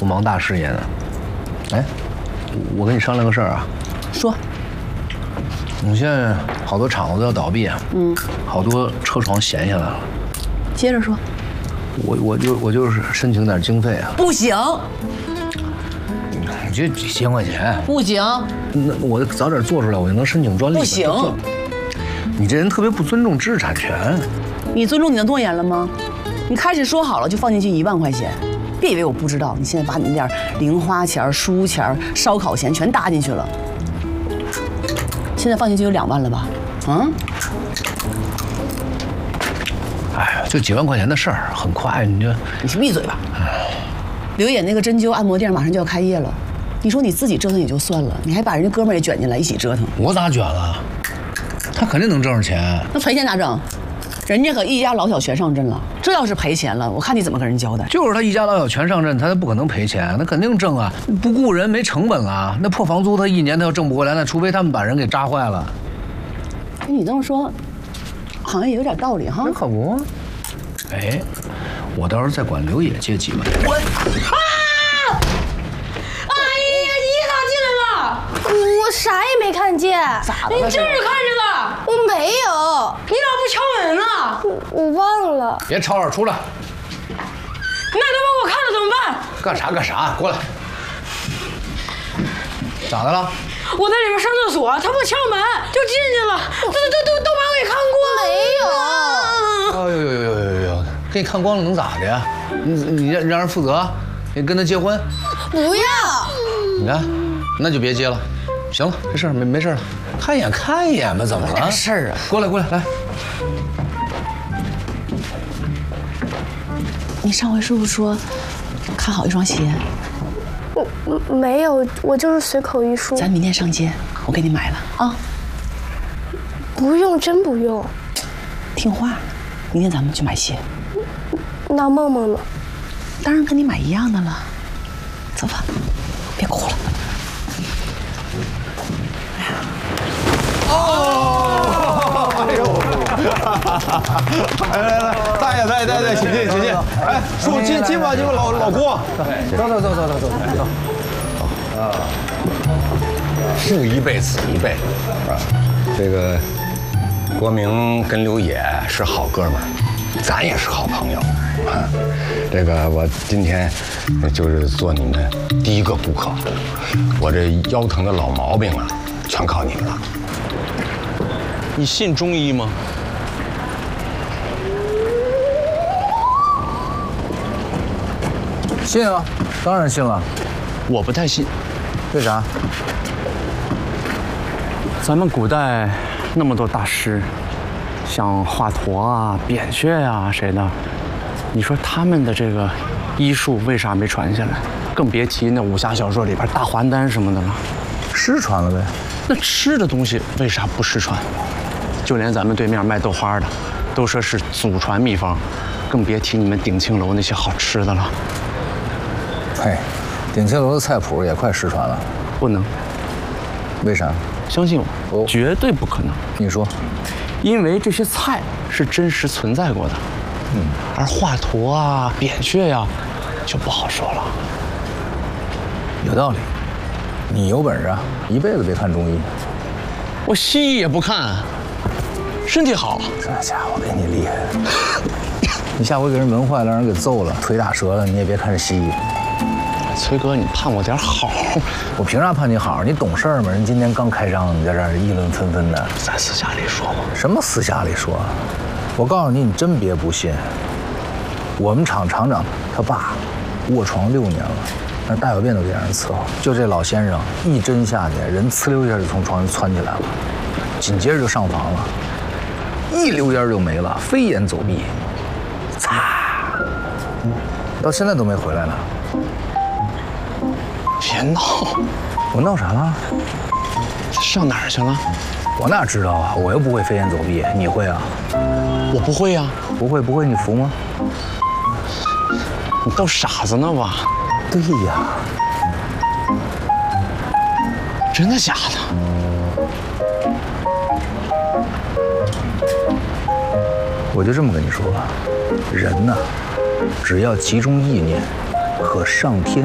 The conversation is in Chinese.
忙大事业呢。哎，我跟你商量个事儿啊。 说。 你现在好多厂子都要倒闭，好多车床闲下来了。 接着说。 我就是申请点经费啊。 不行。 你这几千块钱。 不行。 那我早点做出来，我就能申请专利。 不行。 你这人特别不尊重知识产权。 你尊重你的诺言了吗？你开始说好了就放进去1万块钱，别以为我不知道，你现在把你那点零花钱、书钱、烧烤钱全搭进去了。现在放进去有2万了吧？ 哎，就几万块钱的事儿，很快你就…… 你先闭嘴吧。刘野那个针灸按摩店马上就要开业了，你说你自己折腾也就算了，你还把人家哥们儿也卷进来一起折腾。 我咋卷了？他肯定能挣着钱。 那赔钱咋整？人家可一家老小全上阵了，这要是赔钱了，我看你怎么跟人交代。 就是他一家老小全上阵，他不可能赔钱，他肯定挣啊！不雇人没成本了，那破房租他1年他要挣不回来，那除非他们把人给扎坏了。 你这么说，好像也有点道理哈。 那可不。哎，我到时候再管刘野借几万。 我啊！哎呀，你咋进来了？ 我啥也没看见。 咋的？ 你就是看见了。 我没有。 你咋不敲门呢？ 我忘了。 别吵吵，出来。 那他把我看了怎么办？ 干啥干啥，过来。咋的了？ 我在里面上厕所，他不敲门就进去了，都把我给看光了。 没有。 哎呦，给你看光了能咋的呀？你让人负责，你跟他结婚？ 不要。 你看，那就别结了。行了，这事儿没事了，看一眼吧，怎么了？ 点事儿啊！ 过来，来。 你上回是不是说看好一双鞋？ 我没有，我就是随口一说。 咱明天上街，我给你买了啊。 不用，真不用。 听话，明天咱们去买鞋。 那梦梦呢？ 当然跟你买一样的了。走吧，别哭了。 哎呦！来，大爷，请进。哎，叔进吧，老郭。走。啊， 父一辈子一辈，是吧？这个国明跟刘野是好哥们儿，咱也是好朋友啊。这个我今天就是做你们第1个顾客，我这腰疼的老毛病啊，全靠你们了。 你信中医吗？ 信啊，当然信了。 我不太信。 为啥？ 咱们古代那么多大师，像华佗啊、扁鹊啊谁的，你说他们的这个医术为啥没传下来？更别提那武侠小说里边大还丹什么的了。 失传了呗。 那吃的东西为啥不失传？就连咱们对面卖豆花的，都说是祖传秘方，更别提你们鼎庆楼那些好吃的了。 嘿，鼎庆楼的菜谱也快失传了。 不能。 为啥？ 相信我，绝对不可能。 你说？ 因为这些菜是真实存在过的。而华佗啊、扁鹊呀，就不好说了。 有道理。你有本事啊，一辈子别看中医。 我西医也不看，身体好。 这家伙比你厉害。你下回给人闻坏了，让人给揍了，腿打折了，你也别看西医。 崔哥，你盼我点好。 我凭啥盼你好？你懂事吗？人今天刚开张，你在这儿议论纷纷的。 咱私下里说嘛。 什么私下里说？我告诉你，你真别不信。我们厂厂长他爸卧床6年了，那大小便都得让人伺候。就这老先生一针下去，人呲溜一下就从床上窜起来了，紧接着就上房了，一溜烟就没了，飞檐走壁，擦，到现在都没回来呢。 别闹！ 我闹啥了？ 上哪儿去了？ 我哪知道啊！我又不会飞檐走壁，你会啊？ 我不会呀。 不会，你服吗？ 你逗傻子呢吧？ 对呀。 真的假的？ 我就这么跟你说吧，人呐，只要集中意念和上天